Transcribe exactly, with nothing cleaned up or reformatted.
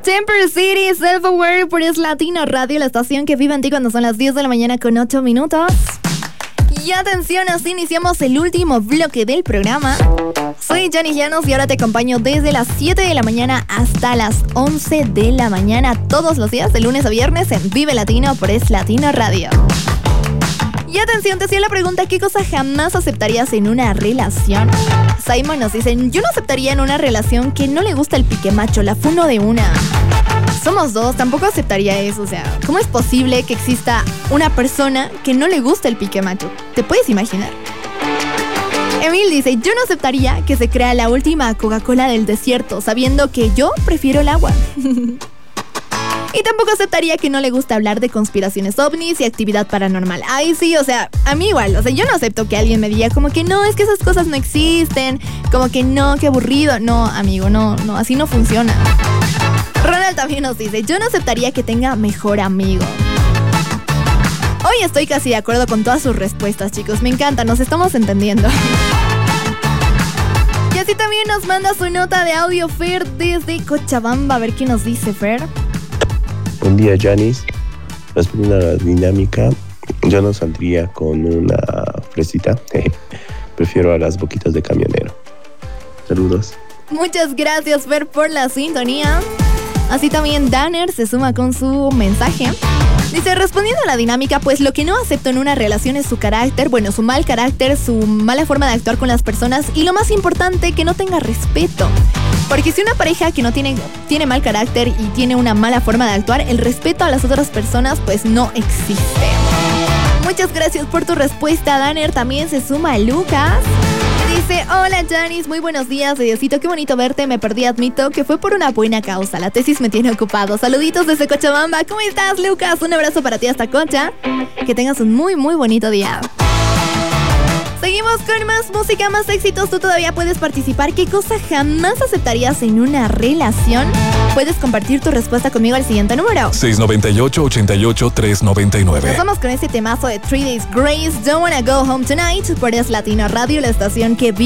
Temper City, Self-Aware por Es Latino Radio, la estación que vive en ti cuando son las diez de la mañana con ocho minutos. Y atención, así iniciamos el último bloque del programa. Soy Jani Llanos y ahora te acompaño desde las siete de la mañana hasta las once de la mañana, todos los días, de lunes a viernes, en Vive Latino por Es Latino Radio. Y atención, te hacía la pregunta, ¿qué cosa jamás aceptarías en una relación? Simon nos dice, yo no aceptaría en una relación que no le gusta el pique macho, la funo de una. Somos dos, tampoco aceptaría eso, o sea, ¿cómo es posible que exista una persona que no le gusta el pique macho? ¿Te puedes imaginar? Emil dice, yo no aceptaría que se crea la última Coca-Cola del desierto, sabiendo que yo prefiero el agua. Y tampoco aceptaría que no le gusta hablar de conspiraciones ovnis y actividad paranormal. Ay, sí, o sea, a mí igual. O sea, yo no acepto que alguien me diga como que no, es que esas cosas no existen. Como que no, qué aburrido. No, amigo, no, no, así no funciona. Ronald también nos dice, yo no aceptaría que tenga mejor amigo. Hoy estoy casi de acuerdo con todas sus respuestas, chicos. Me encanta, nos estamos entendiendo. Y así también nos manda su nota de audio Fer desde Cochabamba. A ver qué nos dice Fer. Buen día, Janis. Respondiendo a la dinámica, yo no saldría con una fresita. Prefiero a las boquitas de camionero. Saludos. Muchas gracias, Fer, por la sintonía. Así también Danner se suma con su mensaje. Dice, respondiendo a la dinámica, pues lo que no acepto en una relación es su carácter, bueno, su mal carácter, su mala forma de actuar con las personas y lo más importante, que no tenga respeto. Porque si una pareja que no tiene, tiene mal carácter y tiene una mala forma de actuar, el respeto a las otras personas pues no existe. Muchas gracias por tu respuesta, Danner. También se suma Lucas. Dice, hola Janis, muy buenos días, Diosito, qué bonito verte, me perdí, admito que fue por una buena causa, la tesis me tiene ocupado. Saluditos desde Cochabamba, ¿cómo estás, Lucas? Un abrazo para ti hasta Cocha, que tengas un muy muy bonito día. Seguimos con más música, más éxitos. Tú todavía puedes participar. ¿Qué cosa jamás aceptarías en una relación? Puedes compartir tu respuesta conmigo al siguiente número: seis nueve ocho, ocho ocho, tres nueve nueve. Nos vamos con este temazo de Three Days Grace, Don't Wanna Go Home Tonight, por Es Latino Radio, la estación que vive